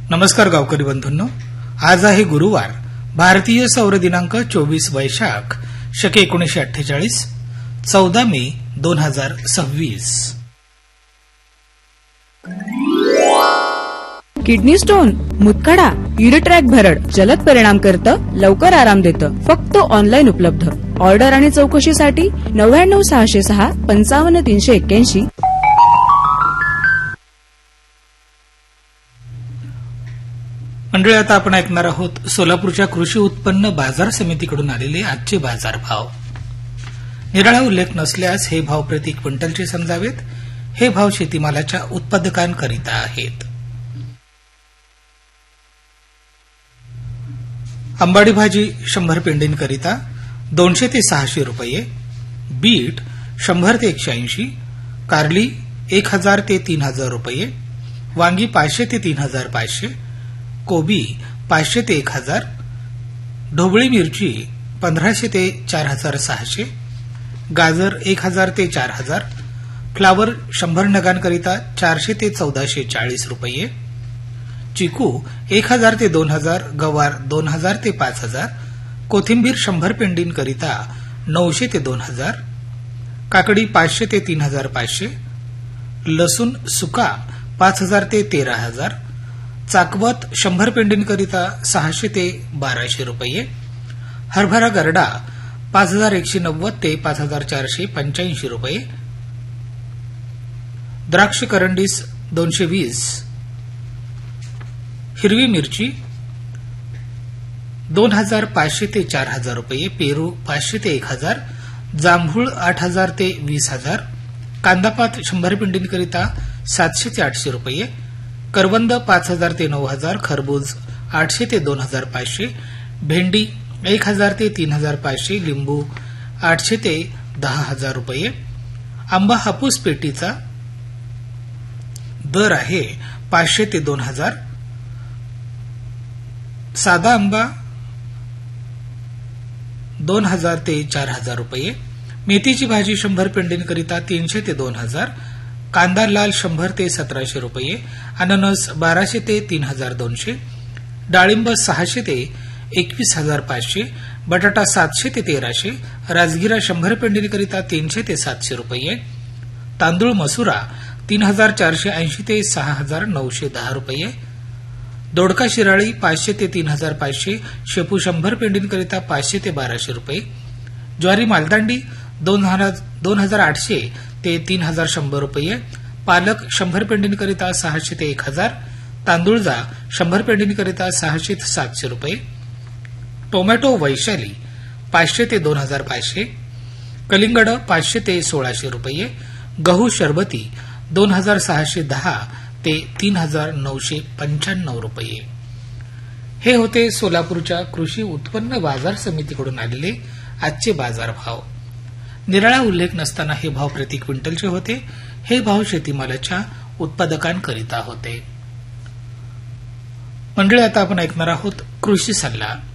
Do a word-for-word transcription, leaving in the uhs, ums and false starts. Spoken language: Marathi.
नमस्कार गावकरी बंधूंनो, आज आहे गुरुवार, भारतीय सौर दिनांक चोवीस वैशाख शके एकोणीसशे अठ्ठेचाळीस, चौदा मे दोन हजार सव्वीस. किडनी स्टोन, मुतखडा, युरिट्रॅक भरड जलद परिणाम करतं, लवकर आराम देतं. फक्त ऑनलाईन उपलब्ध. ऑर्डर आणि चौकशीसाठी नव्याण्णव सहाशे सहा पंचावन्न तीनशे एक्क्याऐंशी. मंडळी, आता आपण ऐकणार आहोत सोलापूरच्या कृषी उत्पन्न बाजार समितीकडून आलेले आजचे बाजारभाव. निराळा उल्लेख नसल्यास हे भाव प्रति क्विंटलचे समजावेत. हे भाव शेतीमालाच्या उत्पादकांकरिता आहेत. आंबाडी भाजी शंभर पेंडींकरिता दोनशे ते सहाशे रुपये, बीट शंभर ते एकशे ऐंशी, कारली एक हजार ते तीन हजार रुपये, वांगी पाचशे ते तीन हजार पाचशे, कोबी पाचशे ते एक हजार, ढोबळी मिरची पंधराशे ते चार हजार सहाशे, गाजर एक हजार ते चार हजार, फ्लावर शंभर नगांकरिता चारशे ते चौदाशे चाळीस रुपये, चिकू एक हजार ते दोन हजार, गवार दोन हजार ते पाच हजार, कोथिंबीर शंभर पेंडींकरिता नऊशे ते दोन हजार, काकडी पाचशे ते तीन हजार पाचशे, लसूण सुका पाच हजार ते तेरा हजार, चाकवत शंभर पेंडींकरिता सहाशे ते बाराशे रुपये, हरभरा गरडा पाच हजार एकशे नव्वद ते पाच हजार चारशे पंच्याऐंशी रुपये, द्राक्ष करंडीस दोनशे वीस, हिरवी मिरची दोन हजार पाचशे ते चार हजार रुपये, पेरू पाचशे ते एक हजार, जांभूळ आठ हजार ते वीस हजार, कांदापात शंभर पेंडींकरिता सातशे ते आठशे रुपये, करवंद पाच हजार ते नऊ हजार, खरबूज आठशे ते दोन हजार पाचशे, भेंडी एक हजार ते तीन हजार पाचशे, लिंबू आठशे ते दहा हजार रुपये. आंबा हापूस पेटीचा दर आहे पाचशे ते दोन हजार, साधा आंबा दोन हजार ते चार हजार रुपये, मेथीची भाजी शंभर पेंडींकरिता तीनशे ते दोन हजार, कांदा लाल शंभर ते सतराशे रुपये, अननस बाराशे ते तीन हजार दोनशे, डाळिंब सहाशे ते एकवीस हजार पाचशे, बटाटा सातशे ते तेराशे, राजगिरा शंभर पेंडींकरिता तीनशे ते सातशे रुपये, तांदूळ मसुरा तीन हजार चारशे ऐंशी ते सहा हजार नऊशे दहा रुपये, दोडका शिराळी पाचशे ते तीन हजार पाचशे, शेपू शंभर पेंडींकरिता पाचशे ते बाराशे रुपये, ज्वारी मालदांडी दोन हजार आठशे ते तीन हजार शंभर रुपये, पालक शंभर पेंडींकरिता सहाशे ते एक हजार, तांदूळजा शंभर पेंडींकरिता सहाशे ते सातशे रुपये, टोमॅटो वैशाली पाचशे ते दोन हजार पाचशे, कलिंगड पाचशे ते सोळाशे रुपये, गहू शरबती दोन हजार सहाशे दहा ते तीन हजार नऊशे पंच्याण्णव रुपये. हे होते सोलापूरच्या कृषी उत्पन्न बाजार समितीकडून आलेले आजचे बाजारभाव. निराळा उल्लेख नसताना हे भाव प्रति क्विंटलचे होते. हे भाव शेतीमालाच्या उत्पादकांकरिता होते. मंडळी, आता आपण ऐकणार आहोत कृषी सल्ला.